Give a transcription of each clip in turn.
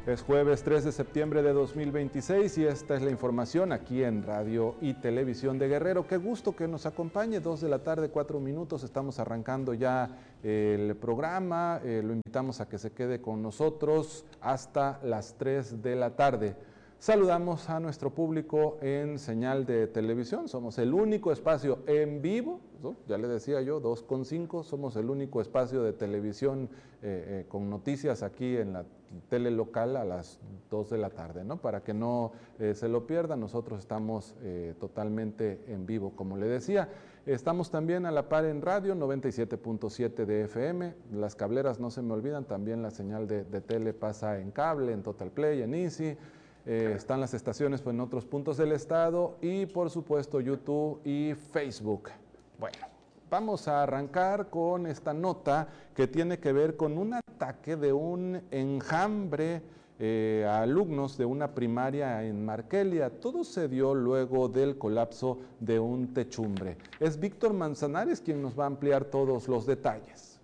Es jueves 3 de septiembre de 2026 y esta es la información aquí en Radio y Televisión de Guerrero. Qué gusto que nos acompañe, 2 de la tarde, 4 minutos, estamos arrancando ya el programa, lo invitamos a que se quede con nosotros hasta las 3 de la tarde. Saludamos a nuestro público en señal de televisión, somos el único espacio en vivo, ¿no? Ya le decía yo, 2.5, somos el único espacio de televisión con noticias aquí en la tele local a las 2 de la tarde, ¿no? Para que no se lo pierdan, nosotros estamos totalmente en vivo, como le decía. Estamos también a la par en radio, 97.7 de FM, las cableras no se me olvidan, también la señal de tele pasa en cable, en Total Play, en Easy. Están las estaciones pues, en otros puntos del estado y por supuesto YouTube y Facebook. Bueno, vamos a arrancar con esta nota que tiene que ver con un ataque de un enjambre a alumnos de una primaria en Markelia. Todo se dio luego del colapso de un techumbre. Es Víctor Manzanares quien nos va a ampliar todos los detalles.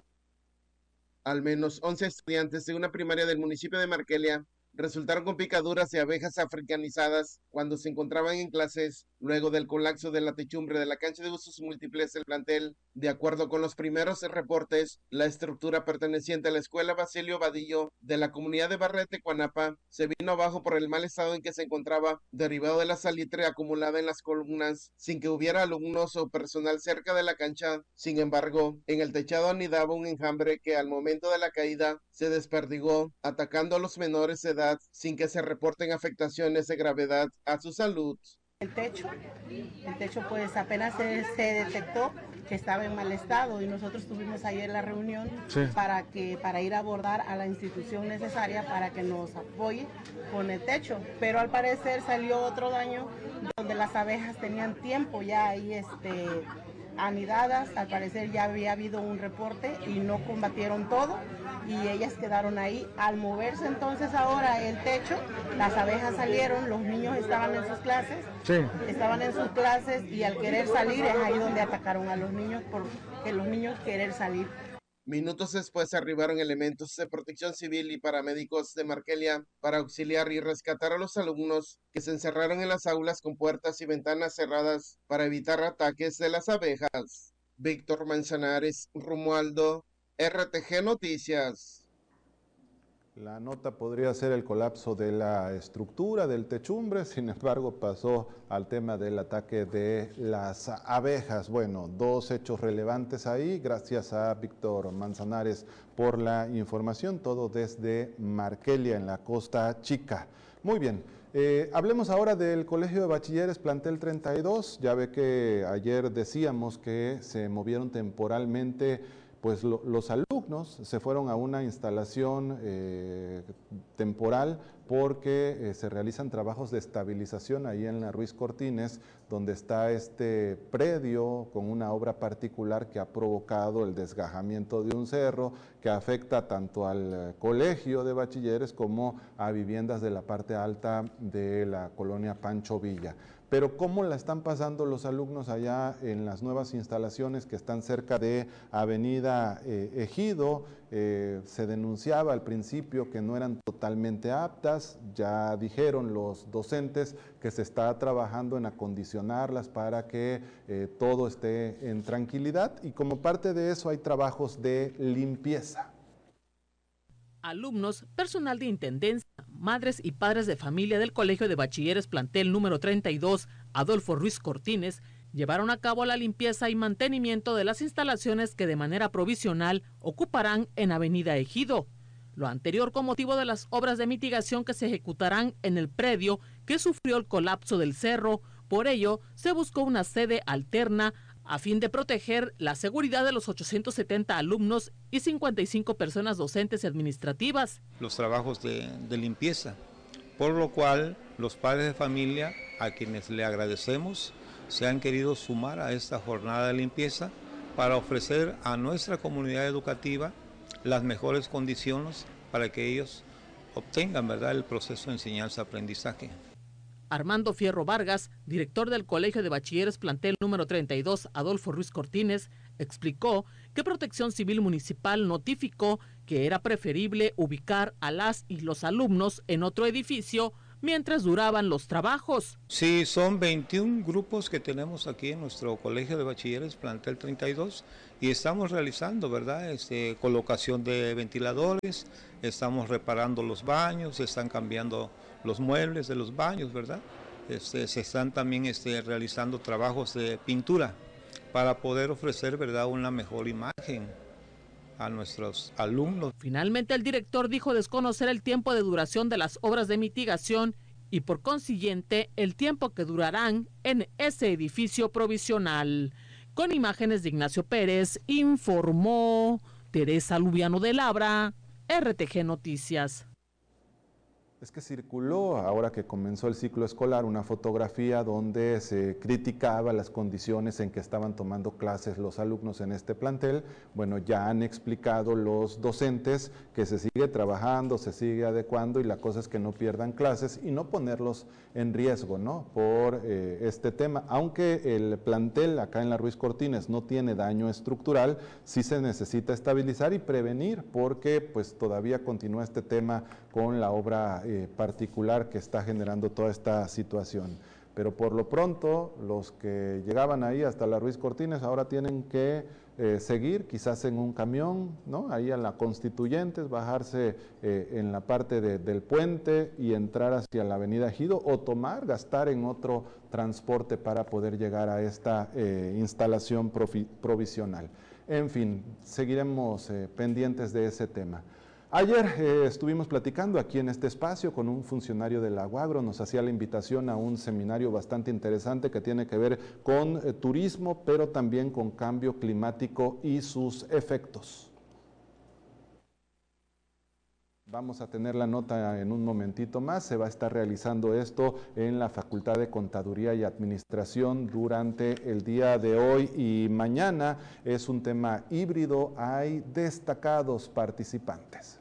Al menos 11 estudiantes de una primaria del municipio de Markelia resultaron con picaduras de abejas africanizadas cuando se encontraban en clases luego del colapso de la techumbre de la cancha de usos múltiples del plantel. De acuerdo con los primeros reportes, la estructura perteneciente a la escuela Basilio Vadillo de la comunidad de Barrete, Cuanapa, se vino abajo por el mal estado en que se encontraba, derivado de la salitre acumulada en las columnas, sin que hubiera alumnos o personal cerca de la cancha. Sin embargo, en el techado anidaba un enjambre que al momento de la caída se desperdigó, atacando a los menores de edad sin que se reporten afectaciones de gravedad a su salud. El techo pues apenas se detectó que estaba en mal estado y nosotros tuvimos ayer la reunión para ir a abordar a la institución necesaria para que nos apoye con el techo, pero al parecer salió otro daño donde las abejas tenían tiempo ya ahí anidadas. Al parecer ya había habido un reporte y no combatieron todo y ellas quedaron ahí. Al moverse entonces ahora el techo, las abejas salieron, los niños estaban en sus clases, y al querer salir es ahí donde atacaron a los niños porque los niños querer salir. Minutos después arribaron elementos de protección civil y paramédicos de Markelia para auxiliar y rescatar a los alumnos que se encerraron en las aulas con puertas y ventanas cerradas para evitar ataques de las abejas. Víctor Manzanares, Romualdo, RTG Noticias. La nota podría ser el colapso de la estructura del techumbre, sin embargo pasó al tema del ataque de las abejas. Bueno, 2 hechos relevantes ahí, gracias a Víctor Manzanares por la información, todo desde Markelia en la Costa Chica. Muy bien, hablemos ahora del Colegio de Bachilleres Plantel 32, ya ve que ayer decíamos que se movieron temporalmente pues los alumnos se fueron a una instalación temporal porque se realizan trabajos de estabilización ahí en la Ruiz Cortines, donde está este predio con una obra particular que ha provocado el desgajamiento de un cerro que afecta tanto al colegio de bachilleres como a viviendas de la parte alta de la colonia Pancho Villa. Pero ¿cómo la están pasando los alumnos allá en las nuevas instalaciones que están cerca de Avenida Ejido? Se denunciaba al principio que no eran totalmente aptas, ya dijeron los docentes que se está trabajando en acondicionarlas para que todo esté en tranquilidad y como parte de eso hay trabajos de limpieza. Alumnos, personal de intendencia, madres y padres de familia del Colegio de Bachilleres Plantel número 32, Adolfo Ruiz Cortines, llevaron a cabo la limpieza y mantenimiento de las instalaciones que de manera provisional ocuparán en Avenida Ejido. Lo anterior con motivo de las obras de mitigación que se ejecutarán en el predio que sufrió el colapso del cerro. Por ello, se buscó una sede alterna a fin de proteger la seguridad de los 870 alumnos y 55 personas docentes y administrativas. Los trabajos de limpieza, por lo cual los padres de familia, a quienes le agradecemos, se han querido sumar a esta jornada de limpieza para ofrecer a nuestra comunidad educativa las mejores condiciones para que ellos obtengan, ¿verdad?, el proceso de enseñanza-aprendizaje. Armando Fierro Vargas, director del Colegio de Bachilleres Plantel número 32, Adolfo Ruiz Cortines, Explicó que Protección Civil Municipal notificó que era preferible ubicar a las y los alumnos en otro edificio mientras duraban los trabajos. Sí, son 21 grupos que tenemos aquí en nuestro Colegio de Bachilleres, plantel 32, y estamos realizando, ¿verdad? Colocación de ventiladores, estamos reparando los baños, se están cambiando los muebles de los baños, ¿verdad? Se están también realizando trabajos de pintura para poder ofrecer, ¿verdad?, una mejor imagen a nuestros alumnos. Finalmente, el director dijo desconocer el tiempo de duración de las obras de mitigación y por consiguiente el tiempo que durarán en ese edificio provisional. Con imágenes de Ignacio Pérez, informó Teresa Lubiano de Labra, RTG Noticias. Es que circuló, ahora que comenzó el ciclo escolar, una fotografía donde se criticaba las condiciones en que estaban tomando clases los alumnos en este plantel. Bueno, ya han explicado los docentes que se sigue trabajando, se sigue adecuando y la cosa es que no pierdan clases y no ponerlos en riesgo, ¿no?, por este tema. Aunque el plantel acá en la Ruiz Cortines no tiene daño estructural, sí se necesita estabilizar y prevenir porque pues todavía continúa este tema con la obra particular que está generando toda esta situación. Pero por lo pronto, los que llegaban ahí hasta la Ruiz Cortines ahora tienen que seguir quizás en un camión, ¿no?, ahí a la Constituyentes, bajarse en la parte del puente y entrar hacia la avenida Ejido o gastar en otro transporte para poder llegar a esta instalación provisional. En fin, seguiremos pendientes de ese tema. Ayer estuvimos platicando aquí en este espacio con un funcionario de la UAGRO, nos hacía la invitación a un seminario bastante interesante que tiene que ver con turismo, pero también con cambio climático y sus efectos. Vamos a tener la nota en un momentito más, se va a estar realizando esto en la Facultad de Contaduría y Administración durante el día de hoy y mañana. Es un tema híbrido, hay destacados participantes.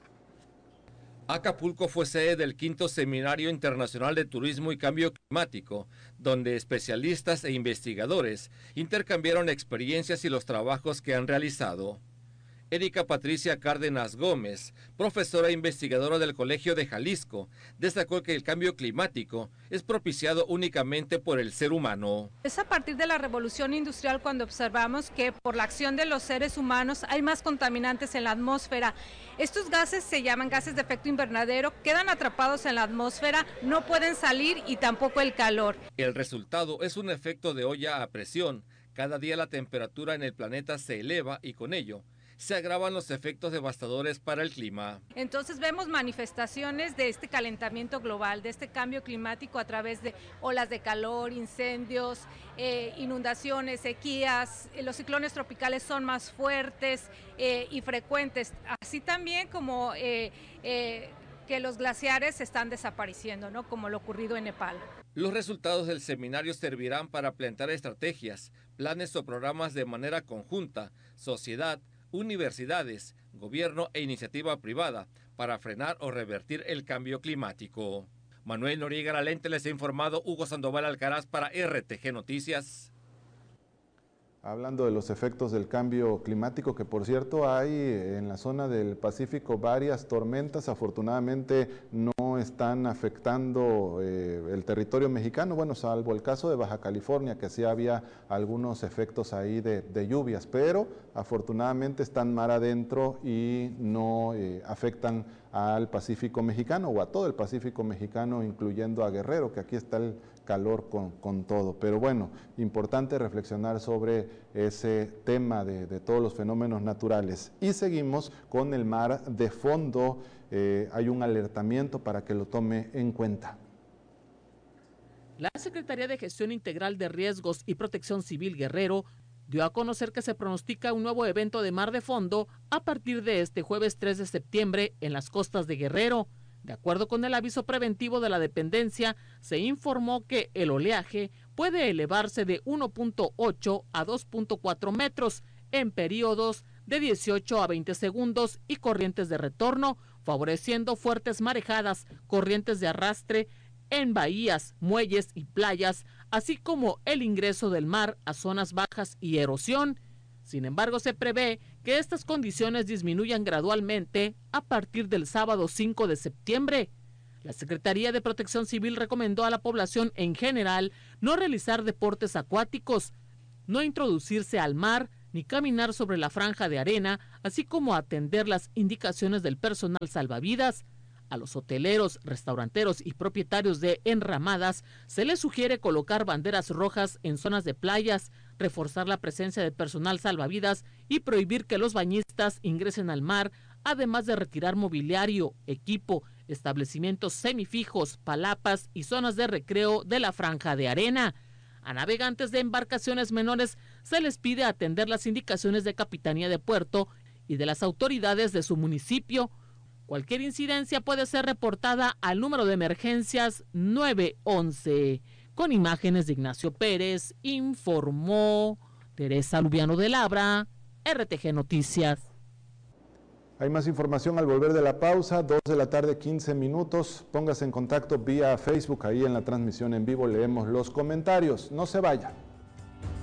Acapulco fue sede del 5º Seminario Internacional de Turismo y Cambio Climático, donde especialistas e investigadores intercambiaron experiencias y los trabajos que han realizado. Erika Patricia Cárdenas Gómez, profesora e investigadora del Colegio de Jalisco, destacó que el cambio climático es propiciado únicamente por el ser humano. Es a partir de la revolución industrial cuando observamos que por la acción de los seres humanos hay más contaminantes en la atmósfera. Estos gases se llaman gases de efecto invernadero, quedan atrapados en la atmósfera, no pueden salir y tampoco el calor. El resultado es un efecto de olla a presión. Cada día la temperatura en el planeta se eleva y con ello se agravan los efectos devastadores para el clima. Entonces vemos manifestaciones de este calentamiento global, de este cambio climático a través de olas de calor, incendios, inundaciones, sequías. Los ciclones tropicales son más fuertes y frecuentes, así también como que los glaciares están desapareciendo, ¿no?, como lo ocurrido en Nepal. Los resultados del seminario servirán para plantear estrategias, planes o programas de manera conjunta, sociedad, universidades, gobierno e iniciativa privada para frenar o revertir el cambio climático. Manuel Noriega Lalente les ha informado, Hugo Sandoval Alcaraz para RTG Noticias. Hablando de los efectos del cambio climático, que por cierto hay en la zona del Pacífico varias tormentas, afortunadamente no están afectando el territorio mexicano, bueno, salvo el caso de Baja California, que sí había algunos efectos ahí de lluvias, pero afortunadamente están mar adentro y no afectan al Pacífico mexicano o a todo el Pacífico mexicano, incluyendo a Guerrero, que aquí está el calor con todo. Pero bueno, importante reflexionar sobre ese tema de todos los fenómenos naturales. Y seguimos con el mar de fondo. Hay un alertamiento para que lo tome en cuenta. La Secretaría de Gestión Integral de Riesgos y Protección Civil Guerrero dio a conocer que se pronostica un nuevo evento de mar de fondo a partir de este jueves 3 de septiembre en las costas de Guerrero. De acuerdo con el aviso preventivo de la dependencia, se informó que el oleaje puede elevarse de 1.8 a 2.4 metros en periodos de 18 a 20 segundos y corrientes de retorno, favoreciendo fuertes marejadas, corrientes de arrastre en bahías, muelles y playas, así como el ingreso del mar a zonas bajas y erosión. Sin embargo, se prevé que estas condiciones disminuyan gradualmente a partir del sábado 5 de septiembre. La Secretaría de Protección Civil recomendó a la población en general no realizar deportes acuáticos, no introducirse al mar ni caminar sobre la franja de arena, así como atender las indicaciones del personal salvavidas. A los hoteleros, restauranteros y propietarios de enramadas se les sugiere colocar banderas rojas en zonas de playas, reforzar la presencia de personal salvavidas y prohibir que los bañistas ingresen al mar, además de retirar mobiliario, equipo, establecimientos semifijos, palapas y zonas de recreo de la franja de arena. A navegantes de embarcaciones menores se les pide atender las indicaciones de Capitanía de Puerto y de las autoridades de su municipio. Cualquier incidencia puede ser reportada al número de emergencias 911. Con imágenes de Ignacio Pérez, informó Teresa Lubiano de Labra, RTG Noticias. Hay más información al volver de la pausa, 2 de la tarde, 15 minutos. Póngase en contacto vía Facebook, ahí en la transmisión en vivo leemos los comentarios. No se vaya.